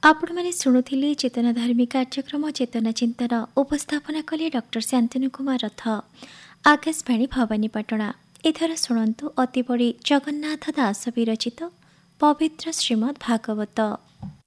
ଆପଣମାନେ ଶୁଣୁଥିଲେ ଚେତନାଧାର୍ମୀ କାର୍ଯ୍ୟକ୍ରମ ଚେତନା ଚିନ୍ତନ ଉପସ୍ଥାପନା କଲେ ଡକ୍ଟର ଶାନ୍ତନୁ କୁମାର ରଥ। ଆକାଶବାଣୀ ଭବାନୀପାଟଣା। ଏଥର ଶୁଣନ୍ତୁ ଅତିବଡ଼ି ଜଗନ୍ନାଥ ଦାସ ବିରଚିତ ପବିତ୍ର ଶ୍ରୀମଦ୍ ଭାଗବତ।